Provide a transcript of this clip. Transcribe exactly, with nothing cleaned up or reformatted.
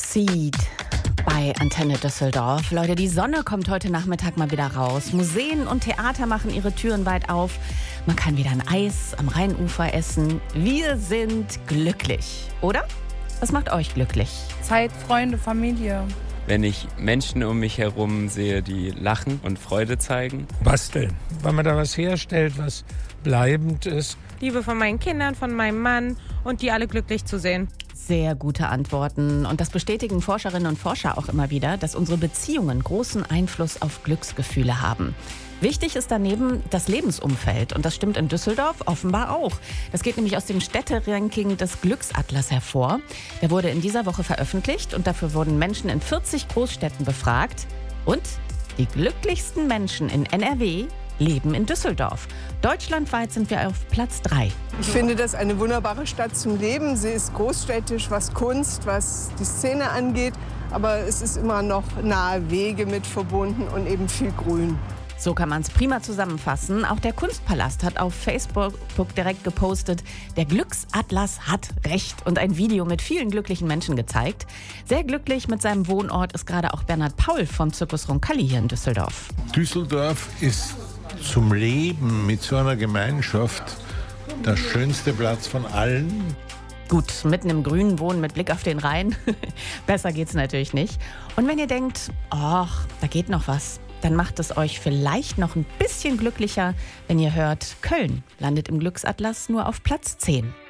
Seed bei Antenne Düsseldorf. Leute, die Sonne kommt heute Nachmittag mal wieder raus. Museen und Theater machen ihre Türen weit auf. Man kann wieder ein Eis am Rheinufer essen. Wir sind glücklich, oder? Was macht euch glücklich? Zeit, Freunde, Familie. Wenn ich Menschen um mich herum sehe, die lachen und Freude zeigen. Basteln, weil man da was herstellt, was bleibend ist. Liebe von meinen Kindern, von meinem Mann und die alle glücklich zu sehen. Sehr gute Antworten. Und das bestätigen Forscherinnen und Forscher auch immer wieder, dass unsere Beziehungen großen Einfluss auf Glücksgefühle haben. Wichtig ist daneben das Lebensumfeld. Und das stimmt in Düsseldorf offenbar auch. Das geht nämlich aus dem Städteranking des Glücksatlas hervor. Der wurde in dieser Woche veröffentlicht und dafür wurden Menschen in vierzig Großstädten befragt. Und die glücklichsten Menschen in N R W leben in Düsseldorf. Deutschlandweit sind wir auf Platz drei. Ich finde das eine wunderbare Stadt zum Leben. Sie ist großstädtisch, was Kunst, was die Szene angeht. Aber es ist immer noch nahe Wege mit verbunden und eben viel Grün. So kann man es prima zusammenfassen. Auch der Kunstpalast hat auf Facebook direkt gepostet, der Glücksatlas hat recht und ein Video mit vielen glücklichen Menschen gezeigt. Sehr glücklich mit seinem Wohnort ist gerade auch Bernhard Paul vom Zirkus Roncalli hier in Düsseldorf. Düsseldorf ist zum Leben mit so einer Gemeinschaft der schönste Platz von allen. Gut, mitten im Grünen wohnen mit Blick auf den Rhein. Besser geht's natürlich nicht. Und wenn ihr denkt, ach, da geht noch was, dann macht es euch vielleicht noch ein bisschen glücklicher, wenn ihr hört, Köln landet im Glücksatlas nur auf Platz zehn.